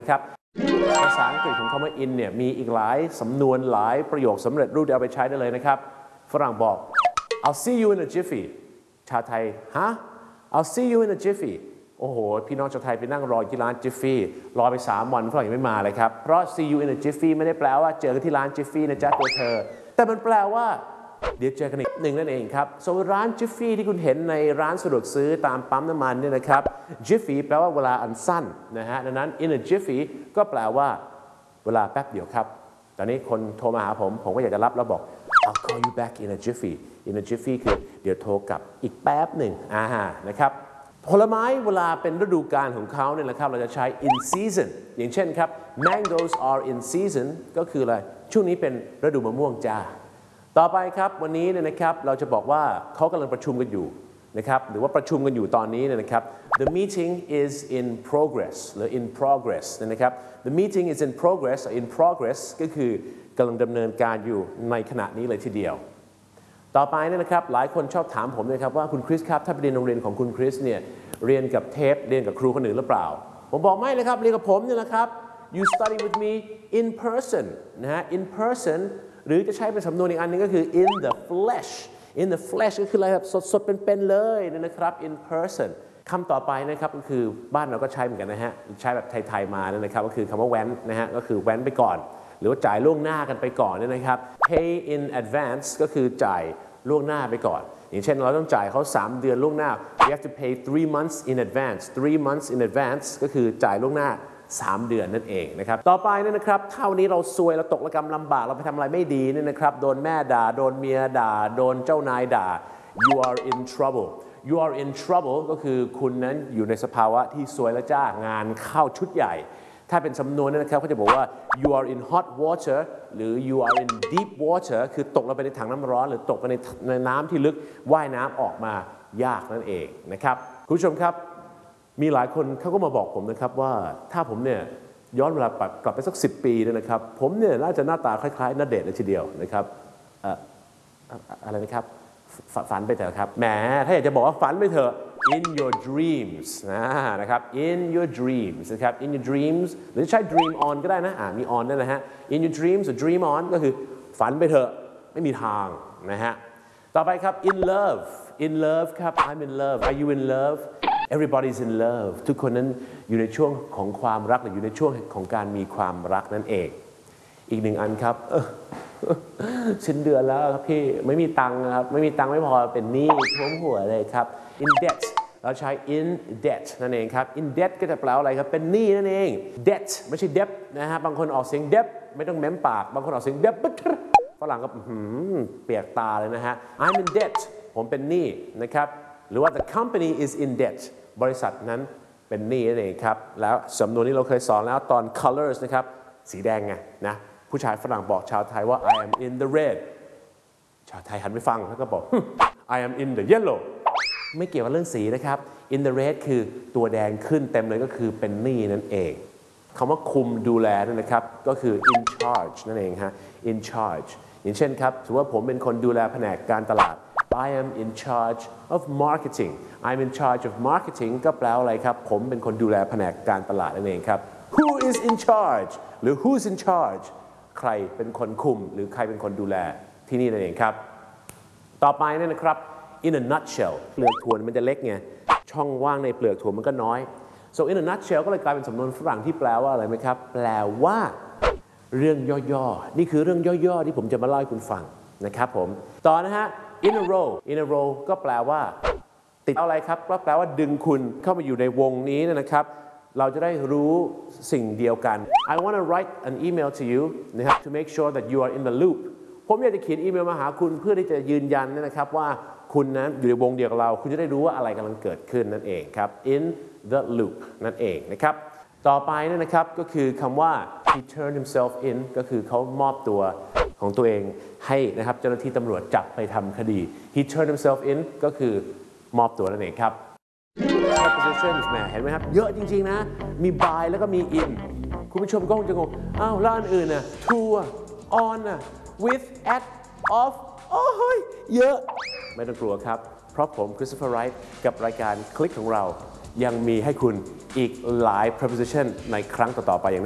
ครับภาษาอังกฤษของคำว่า in เนี่ยมีอีกหลายสำนวนหลายประโยคสำเร็จรูปที่เอาไปใช้ได้เลยนะครับฝรั่งบอก I'll see you in a jiffy ชาวไทยฮะ I'll see you in a jiffy โอ้โหพี่น้องชาวไทยไปนั่งรอที่ร้าน jiffy รอไป3 วันฝรั่งยังไม่มาเลยครับเพราะ see you in a jiffy ไม่ได้แปลว่าเจอกันที่ร้าน jiffy นะจ๊ะตัวเธอแต่มันแปลว่าเดี๋ยวเจอกันอีกหนึ่งนั่นเองครับส่วนร้าน Jiffy ที่คุณเห็นในร้านสะดวกซื้อตามปั๊มน้ำมันเนี่ยนะครับ Jiffy แปลว่าเวลาอันสั้นนะฮะดังนั้น in a jiffy ก็แปลว่าเวลาแป๊บเดียวครับตอนนี้คนโทรมาหาผมก็อยากจะรับแล้วบอก I'll call you back in a jiffy in a jiffy คือเดี๋ยวโทรกลับอีกแป๊บหนึ่งนะครับผลไม้เวลาเป็นฤดูกาลของเขาเนี่ยนะครับเราจะใช้ in season อย่างเช่นครับ mangoes are in season ก็คืออะไรช่วงนี้เป็นฤดูมะม่วงจ้าต่อไปครับวันนี้เนี่ยนะครับเราจะบอกว่าเขากำลังประชุมกันอยู่นะครับหรือว่าประชุมกันอยู่ตอนนี้เนี่ยนะครับ the meeting is in progress หรือ in progress นะครับ the meeting is in progress in progress ก็คือกำลังดำเนินการอยู่ในขณะนี้เลยทีเดียวต่อไปเนี่ยนะครับหลายคนชอบถามผมนะครับว่าคุณคริสครับถ้าไปเรียนโรงเรียนของคุณคริสเนี่ยเรียนกับเทปเรียนกับครูคนอื่นหรือเปล่าผมบอกไม่เลยครับเรียนกับผมเนี่ยนะครับ you study with me in person นะฮะ in personหรือจะใช้เป็นสำนวนอีกอันนึงก็คือ in the flesh ก็คืออะไรครับสดๆเป็นๆเลยนะครับ in person คำต่อไปนะครับก็คือบ้านเราก็ใช้เหมือนกันนะฮะใช้แบบไทยๆมาเนี่ยนะครับก็คือคำว่าแว้นนะฮะก็คือแว้นไปก่อนหรือว่าจ่ายล่วงหน้ากันไปก่อนเนี่ยนะครับ pay in advance ก็คือจ่ายล่วงหน้าไปก่อนอย่างเช่นเราต้องจ่ายเขา3 เดือนล่วงหน้า you have to pay 3 months in advance 3 months in advance ก็คือจ่ายล่วงหน้า3 เดือนนั่นเองนะครับต่อไปเนี่ยนะครับถ้าวันนี้เราซวยเราตกระกำลำบากเราไปทำอะไรไม่ดีเนี่ยนะครับโดนแม่ด่าโดนเมียด่าโดนเจ้านายด่า you are in trouble you are in trouble ก็คือคุณนั้นอยู่ในสภาวะที่ซวยแล้วจ้างานเข้าชุดใหญ่ถ้าเป็นสำนวนนะครับเขาจะบอกว่า you are in hot water หรือ you are in deep water คือตกลงไปในถังน้ำร้อนหรือตกไปในน้ำที่ลึกว่ายน้ำออกมายากนั่นเองนะครับคุณผู้ชมครับมีหลายคนเขาก็มาบอกผมนะครับว่าถ้าผมเนี่ยย้อนเวลากลับไปสัก10 ปีเนี่ยนะครับผมเนี่ยน่าจะหน้าตาคล้ายๆณเดชน์เลยทีเดียวนะครับอะไรนะครับฝันไปเถอะครับแหมถ้าอยากจะบอกว่าฝันไปเถอะ in your dreams นะครับ in your dreams นะครับ in your dreams หรือใช้ dream on ก็ได้นะมี on ด้วยนะฮะ in your dreams หรือ dream on ก็คือฝันไปเถอะไม่มีทางนะฮะต่อไปครับ in love ครับ I'm in love are you in love everybody's in love ทุกคนนั้นอยู่ในช่วงของความรักหรืออยู่ในช่วงของการมีความรักนั่นเองอีกหนึ่งอันครับสิ้นเดือนแล้วครับพี่ไม่มีตังค์ครับไม่มีตังค์ไม่พอเป็นหนี้ท่วมหัวเลยครับ in debt เราใช้ in debt นั่นเองครับ in debt ก็จะแปลว่าอะไรครับเป็นหนี้นั่นเอง debt ไม่ใช่ debt นะฮะบางคนออกเสียง debt ไม่ต้องเม้มปากบางคนออกเสียง debt ฝรั่งก็เปียกตาเลยนะฮะ I'm in debt ผมเป็นหนี้นะครับหรือว่า the company is in debt บริษัทนั้นเป็นหนี้นั่นเองครับแล้วสำนวนนี้เราเคยสอนแล้วตอน colors นะครับสีแดงไงนะผู้ชายฝรั่งบอกชาวไทยว่า I am in the red ชาวไทยหันไปฟังแล้วก็บอก I am in the yellow ไม่เกี่ยวกับเรื่องสีนะครับ in the red คือตัวแดงขึ้นเต็มเลยก็คือเป็นหนี้นั่นเองคำว่าคุมดูแลนั่นนะครับก็คือ in charge นั่นเองฮะ in charge อย่างเช่นครับถือว่าผมเป็นคนดูแลแผนกการตลาดI am in charge of marketing I'm in charge of marketing ก็แปลว่าอะไรครับผมเป็นคนดูแลแผนกการตลาดนั่นเองครับ Who is in charge หรือ Who's in charge ใครเป็นคนคุมหรือใครเป็นคนดูแลที่นี่นั่นเองครับต่อไปนี่นะครับ in a nutshell เปลือกถั่วมันจะเล็กไงช่องว่างในเปลือกถั่วมันก็น้อย so in a nutshell ก็เลยกลายเป็นสำนวนฝรั่งที่แปลว่าอะไรไหมครับแปลว่าเรื่องย่อๆนี่คือเรื่องย่อๆที่ผมจะมาเล่าให้คุณฟังนะครับผมต่อนะฮะin a row ก็แปลว่าติดอะไรครับก็แปลว่าดึงคุณเข้ามาอยู่ในวงนี้นะครับเราจะได้รู้สิ่งเดียวกัน I want to write an email to you นะครับ to make sure that you are in the loop ผมอยากจะเขียนอีเมลมาหาคุณเพื่อที่จะยืนยันนะครับว่าคุณนั้นอยู่ในวงเดียวกับเราคุณจะได้รู้ว่าอะไรกำลังเกิดขึ้นนั่นเองครับ in the loop นั่นเองนะครับต่อไปนะครับก็คือคำว่า he turned himself in ก็คือเขามอบตัวของตัวเองให้นะครับเจ้าหน้าที่ตำรวจจับไปทำคดี he turned himself in ก็คือมอบตัวนั่นเองครับ prepositions แหมเห็นไหมครับเยอะจริงๆนะมี by แล้วก็มี in คุณผู้ชมก็คงจะงงอ้าวแล้วอันอื่นน่ะ to on with at of โอ้ยเยอะไม่ต้องกลัวครับเพราะผมคริสโตเฟอร์ไรท์กับรายการคลิกของเรายังมีให้คุณอีกหลาย preposition ในครั้งต่อๆไปอย่าง